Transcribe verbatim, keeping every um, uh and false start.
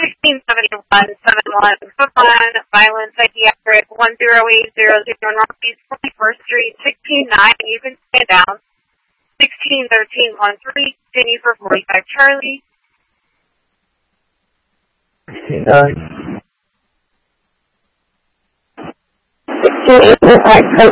sixteen seventy-one seventy-one Footline, Violent Psychiatric, one zero eight zero zero Northeast twenty-first Street, sixteen nine, you can stand down. sixteen thirteen one three, continue for forty-five Charlie. sixteen nine. sixteen eight five,